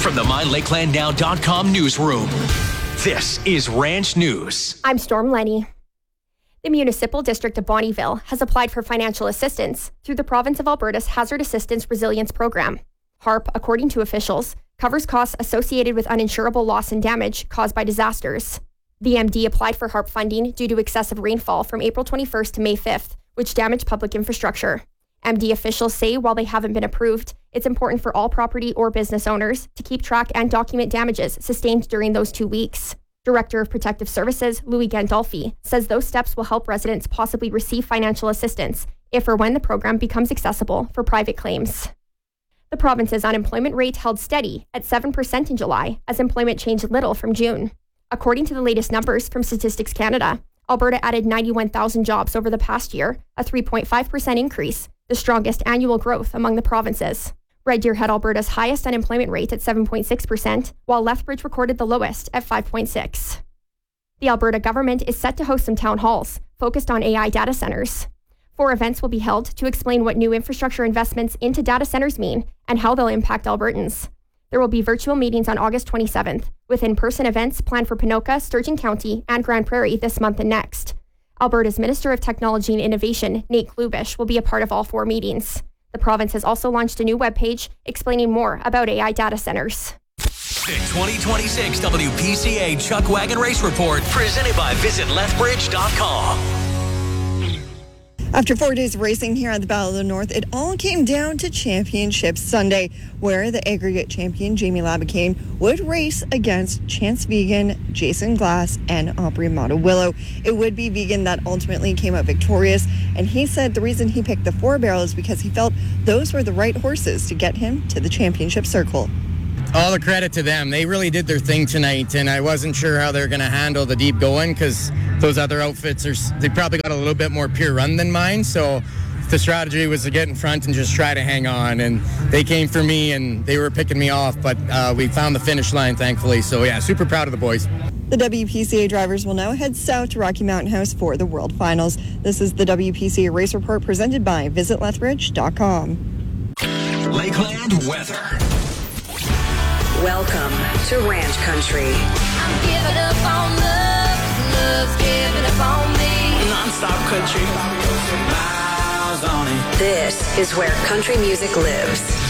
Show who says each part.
Speaker 1: from the MyLakelandNow.com newsroom, this is Ranch News.
Speaker 2: I'm Storm Lenny. The Municipal District of Bonnyville has applied for financial assistance through the province of Alberta's Hazard Assistance Resilience Program. HARP, according to officials, covers costs associated with uninsurable loss and damage caused by disasters. The MD applied for HARP funding due to excessive rainfall from April 21st to May 5th, which damaged public infrastructure. MD officials say while they haven't been approved, it's important for all property or business owners to keep track and document damages sustained during those 2 weeks. Director of Protective Services, Louis Gandolfi, says those steps will help residents possibly receive financial assistance if or when the program becomes accessible for private claims. The province's unemployment rate held steady at 7% in July, as employment changed little from June. According to the latest numbers from Statistics Canada, Alberta added 91,000 jobs over the past year, a 3.5% increase, the strongest annual growth among the provinces. Red Deer had Alberta's highest unemployment rate at 7.6%, while Lethbridge recorded the lowest at 5.6%. The Alberta government is set to host some town halls focused on AI data centers. 4 events will be held to explain what new infrastructure investments into data centers mean and how they'll impact Albertans. There will be virtual meetings on August 27th, with in-person events planned for Ponoka, Sturgeon County, and Grand Prairie this month and next. Alberta's Minister of Technology and Innovation, Nate Klubish, will be a part of all 4 meetings. The province has also launched a new webpage explaining more about AI data centers.
Speaker 1: The 2026 WPCA Chuck Wagon Race Report, presented by VisitLethbridge.com.
Speaker 3: After 4 days of racing here at the Battle of the North, it all came down to Championship Sunday, where the aggregate champion, Jamie Labicane, would race against Chance Vegan, Jason Glass, and Aubrey Mata-Willow. It would be Vegan that ultimately came out victorious, and he said the reason he picked the 4-barrel is because he felt those were the right horses to get him to the championship circle.
Speaker 4: All the credit to them. They really did their thing tonight, and I wasn't sure how they're going to handle the deep going because those other outfits, they probably got a little bit more pure run than mine, so the strategy was to get in front and just try to hang on, and they came for me, and they were picking me off, but we found the finish line, thankfully, so yeah, super proud of the boys.
Speaker 3: The WPCA drivers will now head south to Rocky Mountain House for the World Finals. This is the WPCA Race Report presented by VisitLethbridge.com.
Speaker 1: Lakeland weather.
Speaker 5: Welcome to Ranch Country.
Speaker 6: I'm giving up on love, love's giving up on me.
Speaker 7: Non-stop country. Miles on it.
Speaker 5: This is where country music lives.